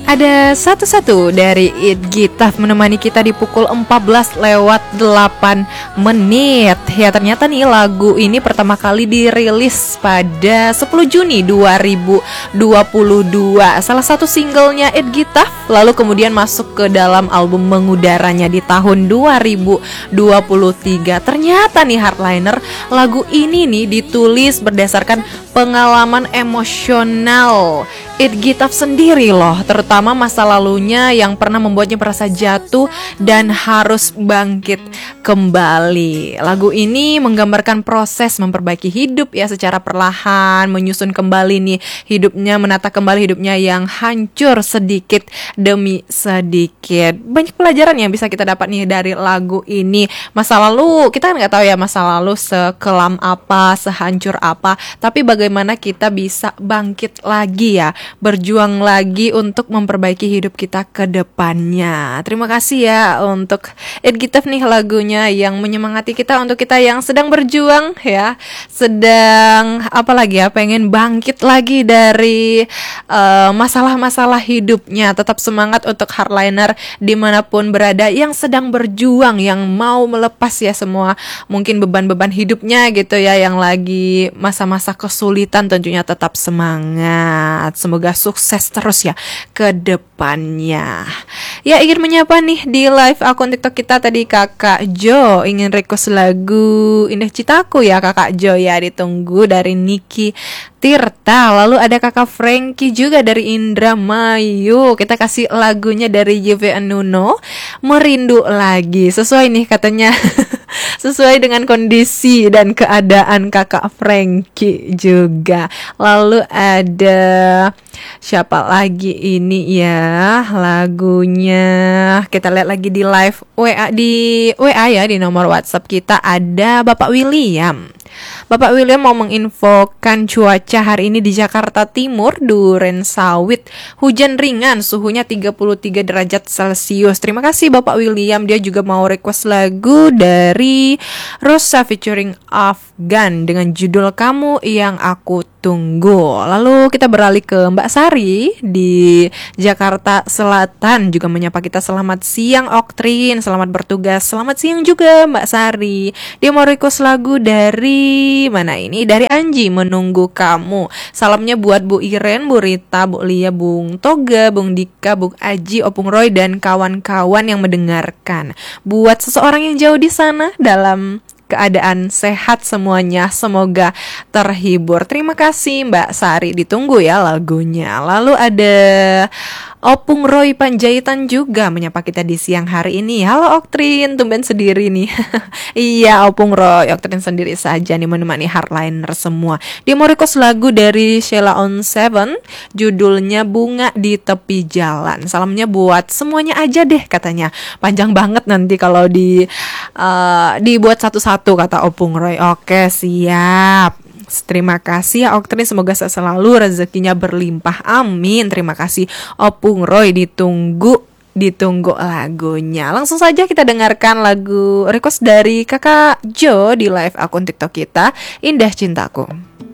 Ada satu-satu dari It Gitaf menemani kita di pukul 14 lewat 8 menit. Ya ternyata nih lagu ini pertama kali dirilis pada 10 Juni 2022. Salah satu singlenya It Gitaf, lalu kemudian masuk ke dalam album mengudaranya di tahun 2023. Ternyata nih Hardliner, lagu ini nih ditulis berdasarkan pengalaman emosional It Gitaf sendiri loh, terutama masa lalunya yang pernah membuatnya merasa jatuh dan harus bangkit kembali. Lagu ini menggambarkan proses memperbaiki hidup ya secara perlahan, menyusun kembali nih hidupnya, menata kembali hidupnya yang hancur sedikit demi sedikit. Banyak pelajaran yang bisa kita dapat nih dari lagu ini. Masa lalu, kita kan nggak tahu ya masa lalu sekelam apa, sehancur apa, tapi bagaimana kita bisa bangkit lagi ya, berjuang lagi untuk memperbaiki hidup kita ke depannya. Terima kasih ya untuk It Gitaf nih lagunya yang menyemangati kita untuk kita yang sedang berjuang ya, sedang apa lagi ya, pengen bangkit lagi dari masalah-masalah hidupnya. Tetap semangat untuk Hardliner dimanapun berada yang sedang berjuang, yang mau melepas ya semua mungkin beban-beban hidupnya gitu ya, yang lagi masa-masa kesulitan. Tentunya tetap semangat, semoga sukses terus ya ke depannya. Ya, ingin menyapa nih di live akun TikTok kita tadi Kakak Jo, ingin request lagu Indah Citaku ya Kakak Jo ya, ditunggu dari Niki Tirta. Lalu ada Kakak Frankie juga dari Indramayu, kita kasih lagunya dari YV Nuno, Merindu Lagi. Sesuai nih katanya sesuai dengan kondisi dan keadaan Kakak Frankie juga. Lalu ada siapa lagi ini ya lagunya, kita lihat lagi di live WA ya, di nomor WhatsApp kita ada Bapak William. Bapak William mau menginfokan cuaca hari ini di Jakarta Timur, Duren Sawit, hujan ringan, suhunya 33 derajat Celcius. Terima kasih Bapak William. Dia juga mau request lagu dari Rosa featuring Afgan dengan judul Kamu Yang Aku Tunggu. Lalu kita beralih ke Mbak Sari di Jakarta Selatan, juga menyapa kita. Selamat siang Oktrin, selamat bertugas. Selamat siang juga Mbak Sari. Dia mau request lagu dari mana ini? Dari Anji, Menunggu Kamu. Salamnya buat Bu Iren, Bu Rita, Bu Lia, Bung Toga, Bung Dika, Bung Aji, Opung Roy dan kawan-kawan yang mendengarkan. Buat seseorang yang jauh di sana dalam keadaan sehat semuanya, semoga terhibur. Terima kasih Mbak Sari, ditunggu ya lagunya. Lalu ada Opung Roy Panjaitan juga menyapa kita di siang hari ini. Halo Oktrin, tumben sendiri nih. Iya Opung Roy, Oktrin sendiri saja nih menemani Hardliner semua. Dia mau request lagu dari Sheila on Seven, judulnya Bunga di Tepi Jalan. Salamnya buat semuanya aja deh katanya. Panjang banget nanti kalau dibuat satu-satu kata Opung Roy. Oke siap. Terima kasih ya Oktrin, semoga selalu rezekinya berlimpah, amin. Terima kasih Opung Roy, ditunggu lagunya. Langsung saja kita dengarkan lagu request dari Kakak Jo di live akun TikTok kita, Indah Cintaku.